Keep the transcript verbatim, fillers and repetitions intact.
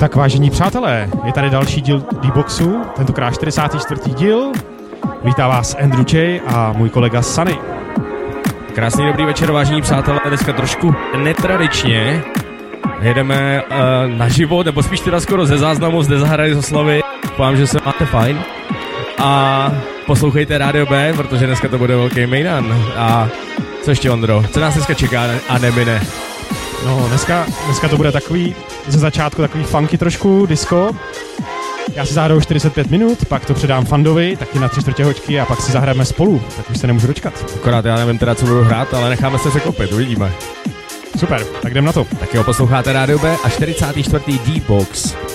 Tak vážení přátelé, je tady další díl D-Boxu, tentokrát čtyřicátý čtvrtý díl. Vítá vás Andrew J. a můj kolega Sunny. Krásný dobrý večer, vážení přátelé, dneska trošku netradičně. Jedeme uh, naživo, nebo spíš teda skoro ze záznamu, zde zahrady z oslavy. Doufám, že se máte fajn. A poslouchejte Rádio B, protože dneska to bude velký mejdan. A co ještě, Ondro? Co nás dneska čeká a nemine? No, dneska, dneska to bude takový, ze začátku takový funky trošku, disco. Já si zahraju čtyřicet pět minut, pak to předám Fandovi, taky na tři čtvrtě hoďky a pak si zahrajeme spolu, tak už se nemůžu dočkat. Akorát já nevím teda, co budu hrát, ale necháme se překvapit, uvidíme. Super, tak jdem na to. Tak jo, posloucháte Rádio B a čtyřicátý čtvrtý D-Box.